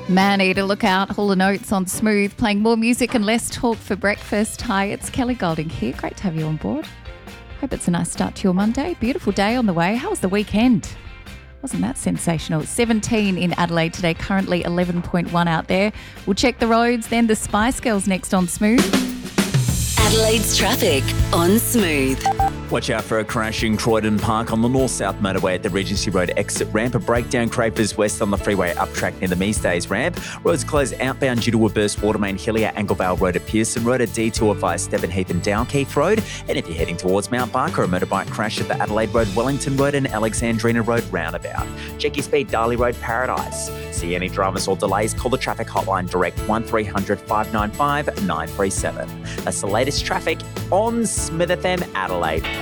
Maneater, look out. Hall & Oates on Smooth, playing more music and less talk for breakfast. Hi, it's Kelly Golding here. Great to have you on board. Hope it's a nice start to your Monday. Beautiful day on the way. How was the weekend? Wasn't that sensational? 17 in Adelaide today, currently 11.1 out there. We'll check the roads, then the Spice Girls next on Smooth. Adelaide's traffic on Smooth. Watch out for a crash in Croydon Park on the north-south motorway at the Regency Road exit ramp. A breakdown Crafers West on the freeway up track near the Meestays ramp. Roads closed outbound due to a burst water main Hillier Anglevale Road at Pearson Road. A detour via Stephen Heath and Dalkeith Road. And if you're heading towards Mount Barker, a motorbike crash at the Adelaide Road, Wellington Road and Alexandrina Road roundabout. Check your speed, Darley Road, Paradise. See any dramas or delays, call the traffic hotline direct 1300 595 937. That's the latest traffic on Smith FM Adelaide.